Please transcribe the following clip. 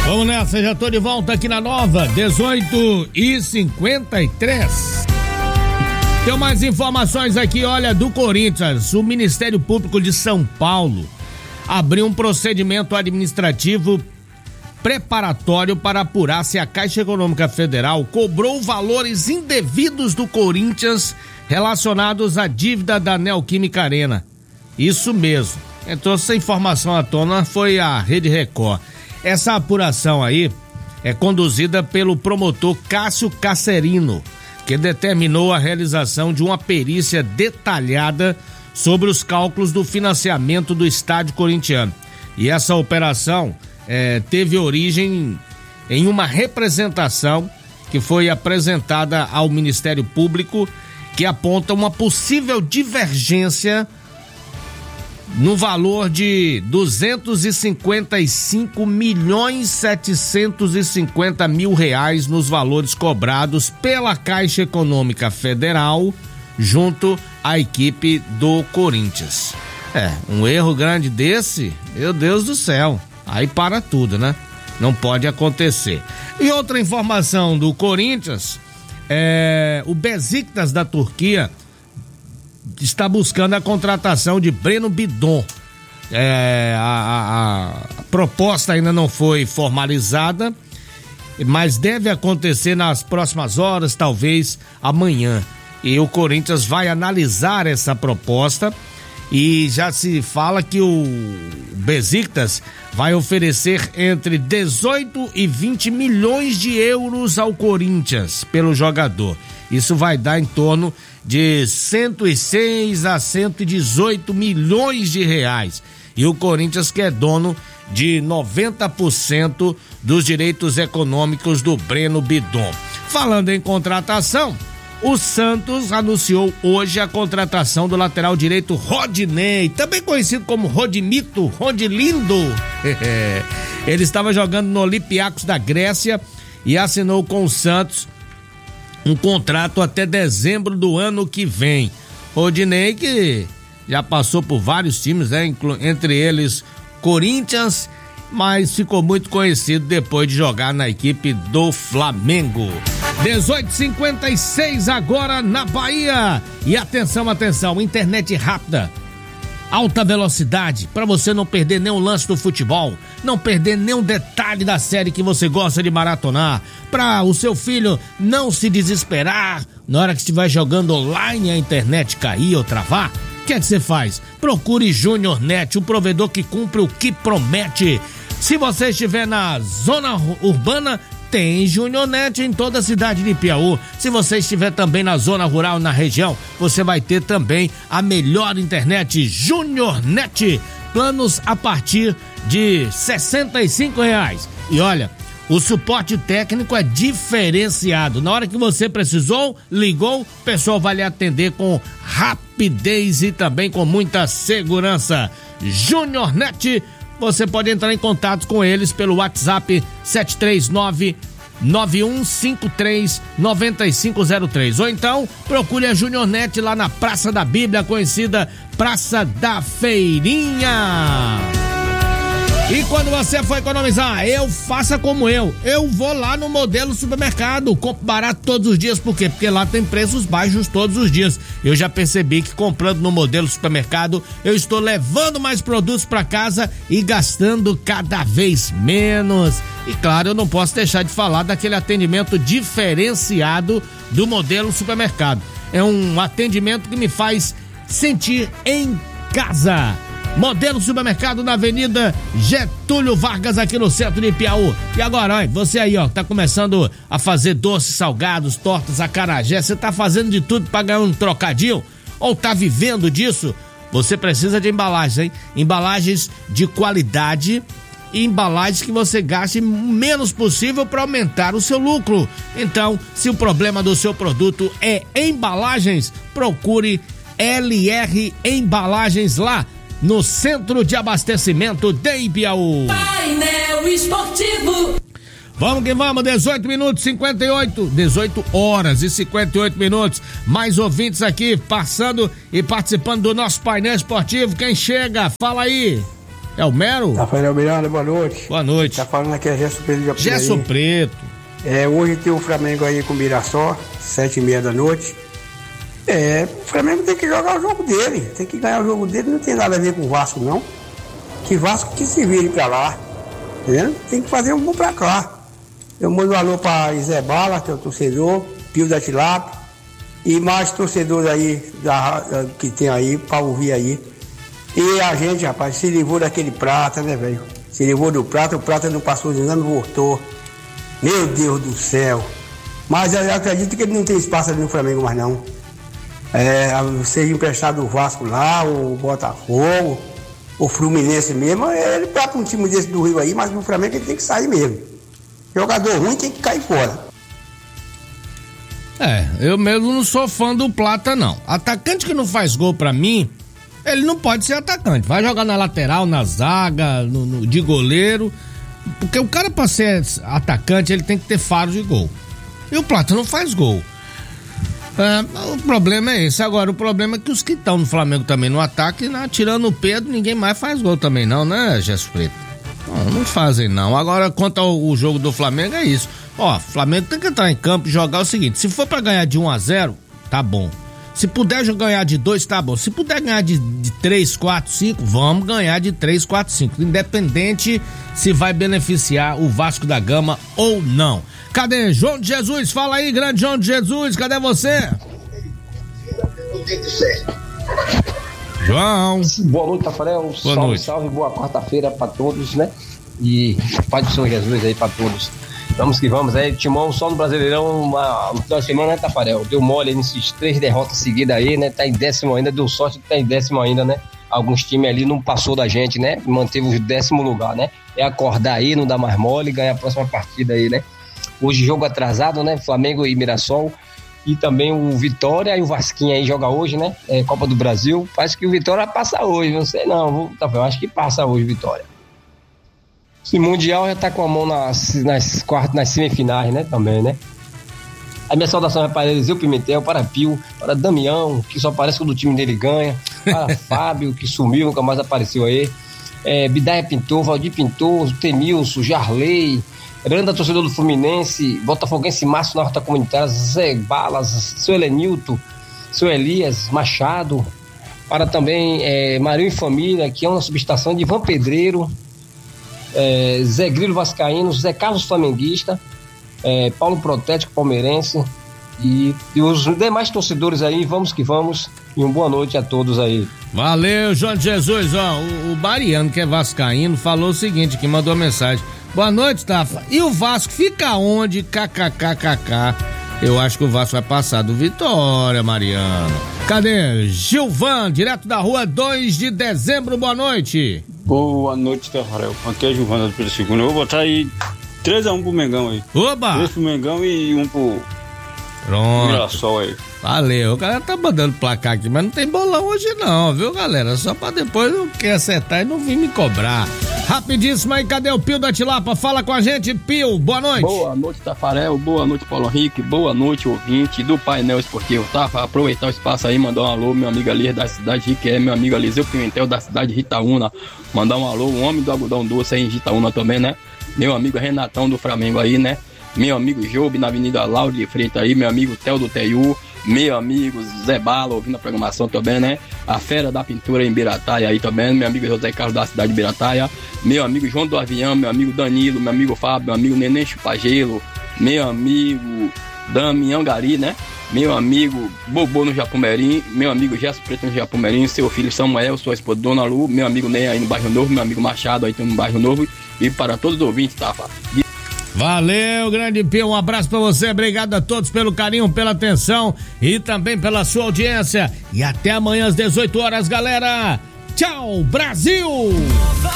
Vamos nessa, já tô de volta aqui na Nova, 18h53. Tem mais informações aqui, olha, do Corinthians. O Ministério Público de São Paulo abriu um procedimento administrativo preparatório para apurar se a Caixa Econômica Federal cobrou valores indevidos do Corinthians relacionados à dívida da Neoquímica Arena. Isso mesmo. Então essa informação à tona foi a Rede Record. Essa apuração aí é conduzida pelo promotor Cássio Cacerino, que determinou a realização de uma perícia detalhada sobre os cálculos do financiamento do estádio corintiano. E essa operação teve origem em uma representação que foi apresentada ao Ministério Público, que aponta uma possível divergência no valor de 255.750.000 reais nos valores cobrados pela Caixa Econômica Federal junto à equipe do Corinthians. Um erro grande desse, meu Deus do céu, aí para tudo, né? Não pode acontecer. E outra informação do Corinthians, o Beşiktaş da Turquia está buscando a contratação de Breno Bidon. A proposta ainda não foi formalizada, mas deve acontecer nas próximas horas, talvez amanhã. E o Corinthians vai analisar essa proposta e já se fala que o Beşiktaş vai oferecer entre 18 e 20 milhões de euros ao Corinthians pelo jogador. Isso vai dar em torno de 106 a 118 milhões de reais. E o Corinthians, que é dono de 90% dos direitos econômicos do Breno Bidon. Falando em contratação, o Santos anunciou hoje a contratação do lateral direito Rodinei, também conhecido como Rodimito, Rodilindo. Ele estava jogando no Olympiacos da Grécia e assinou com o Santos um contrato até dezembro do ano que vem. Rodinei, que já passou por vários times, né? Entre eles Corinthians, mas ficou muito conhecido depois de jogar na equipe do Flamengo. 18h56 agora na Bahia. E atenção, internet rápida, alta velocidade, para você não perder nenhum lance do futebol, não perder nenhum detalhe da série que você gosta de maratonar, para o seu filho não se desesperar na hora que estiver jogando online e a internet cair ou travar. O que é que você faz? Procure Júnior Net, o provedor que cumpre o que promete. Se você estiver na zona urbana, tem Júnior Net em toda a cidade de Piauí. Se você estiver também na zona rural, na região, você vai ter também a melhor internet Júnior Net. Planos a partir de R$65. E olha, o suporte técnico é diferenciado. Na hora que você precisou, ligou, o pessoal vai lhe atender com rapidez e também com muita segurança. Júnior Net. Você pode entrar em contato com eles pelo WhatsApp 739-9153-9503. Ou então, procure a Júnior Net lá na Praça da Bíblia, conhecida Praça da Feirinha. E quando você for economizar, faça como eu vou lá no Modelo Supermercado, compro barato todos os dias. Por quê? Porque lá tem preços baixos todos os dias. Eu já percebi que comprando no Modelo Supermercado, eu estou levando mais produtos para casa e gastando cada vez menos. E claro, eu não posso deixar de falar daquele atendimento diferenciado do Modelo Supermercado. É um atendimento que me faz sentir em casa. Modelo Supermercado na Avenida Getúlio Vargas, aqui no centro de Piauí. E agora, olha, você aí, tá começando a fazer doces, salgados, tortas, acarajé, você tá fazendo de tudo para ganhar um trocadinho? Ou tá vivendo disso? Você precisa de embalagens, hein? Embalagens de qualidade e embalagens que você gaste o menos possível para aumentar o seu lucro. Então, se o problema do seu produto é embalagens, procure LR Embalagens lá no Centro de Abastecimento de Ibiaú. Painel Esportivo. Vamos que vamos, 18 horas e 58 minutos. Mais ouvintes aqui passando e participando do nosso painel esportivo. Quem chega? Fala aí. É o Mero? Rafael Miranda, boa noite. Boa noite. Tá falando aqui é Gerson Preto de Japinhaí. Gerson Preto. Hoje tem o Flamengo aí com o Mirassol, 7h30 da noite. O Flamengo tem que jogar o jogo dele, tem que ganhar o jogo dele, não tem nada a ver com o Vasco, não. Que Vasco que se vire pra lá, entendeu? Tem que fazer um gol pra cá. Eu mando um alô pra Zé Bala, que é o torcedor, Pio da Tilápia, e mais torcedores aí que tem aí, pra ouvir aí. E a gente, rapaz, se livrou daquele Prata, né, velho? Se livrou do Prata, o Prata não passou de ano, voltou. Meu Deus do céu. Mas eu acredito que ele não tem espaço ali no Flamengo mais não. Seja emprestado o Vasco lá, o Botafogo, o Fluminense mesmo, ele prata um time desse do Rio aí, mas no Flamengo ele tem que sair mesmo. Jogador ruim tem que cair fora. Eu mesmo não sou fã do Plata, não. Atacante que não faz gol pra mim, ele não pode ser atacante. Vai jogar na lateral, na zaga, de goleiro. Porque o cara, pra ser atacante, ele tem que ter faro de gol. E o Plata não faz gol. O problema é esse. Agora, o problema é que os que estão no Flamengo também no ataque, tirando o Pedro, ninguém mais faz gol também não, né, Gerson Preto? Não fazem não. Agora, quanto ao jogo do Flamengo, é isso. O Flamengo tem que entrar em campo e jogar o seguinte: se for pra ganhar de 1-0, tá bom. Se puder ganhar de 2, tá bom. Se puder ganhar de 3, 4, 5, vamos ganhar de 3, 4, 5. Independente se vai beneficiar o Vasco da Gama ou não. Cadê João de Jesus? Fala aí, grande João de Jesus, cadê você? João. Boa noite, Rafael. Salve, boa quarta-feira pra todos, né? E Pai do Senhor Jesus aí pra todos. Vamos que vamos, Timão só no Brasileirão, no final de semana, né, Tafarel? Deu mole aí nesses 3 derrotas seguidas aí, né? Tá em 10º ainda, deu sorte que tá em 10º ainda, né? Alguns times ali não passou da gente, né? Manteve o 10º lugar, né? É acordar aí, não dar mais mole e ganhar a próxima partida aí, né? Hoje jogo atrasado, né? Flamengo e Mirassol. E também o Vitória e o Vasquinho aí joga hoje, né? Copa do Brasil. Parece que o Vitória vai passar hoje, não sei não, Tafarel, acho que passa hoje Vitória. Esse Mundial já tá com a mão nas semifinais, né? Também, né? A minha saudação é para Eliseu Pimentel, para Pio, para Damião, que só parece quando o time dele ganha, para Fábio, que sumiu, nunca mais apareceu aí, Bidaia Pintor, Valdir Pintor, Temilson, Jarley, Grande torcedor do Fluminense, Botafoguense Márcio na Horta Comunitária, Zé Balas, seu Helenilton, seu Elias Machado, para também Marinho e Família, que é uma subestação de Ivan Pedreiro, Zé Grilo Vascaíno, Zé Carlos Flamenguista, Paulo Protético Palmeirense e os demais torcedores aí, vamos que vamos, e uma boa noite a todos aí. Valeu, João de Jesus. O Bariano, que é vascaíno, falou o seguinte, que mandou mensagem: boa noite, Tafa, e o Vasco fica onde? KKKKK. Eu acho que o Vasco vai passar do Vitória, Mariano. Cadê? Gilvan, direto da rua 2 de dezembro, boa noite. Boa noite, Tafarel. Aqui é Gilvan do Pedro II. Eu vou botar aí 3-1 pro Mengão aí. Oba! 3 pro Mengão e 1 pro Mirassol aí. Valeu, o galera tá mandando placar aqui, mas não tem bolão hoje não, viu, galera? Só pra depois não quer acertar e não vir me cobrar. Rapidíssimo aí, cadê o Pio da Tilapa? Fala com a gente, Pio, boa noite. Boa noite, Tafarel, boa noite, Paulo Henrique, boa noite, ouvinte do Painel Esportivo, tá? Pra aproveitar o espaço aí, mandar um alô, meu amigo ali da cidade de Riqué, meu amigo Eliseu Pimentel da cidade de Itaúna, mandar um alô, o homem do algodão doce aí em Itaúna também, né? Meu amigo Renatão do Flamengo aí, né? Meu amigo Job na Avenida Lauro de Freitas aí, meu amigo Theo do Teiu, meu amigo Zé Bala ouvindo a programação também, né? A Fera da Pintura em Birataia aí também, meu amigo José Carlos da cidade de Birataia, meu amigo João do Avião, meu amigo Danilo, meu amigo Fábio, meu amigo Neném Chupagelo, meu amigo Damião Gari, né? Meu amigo Bobô no Japumerim, meu amigo Gerson Preto no Japumerim, seu filho Samuel, sua esposa Dona Lu, meu amigo Ney aí no Bairro Novo, meu amigo Machado aí no Bairro Novo e para todos os ouvintes, tá? Valeu, grande Pio, um abraço pra você, obrigado a todos pelo carinho, pela atenção e também pela sua audiência. E até amanhã às 18 horas, galera. Tchau, Brasil!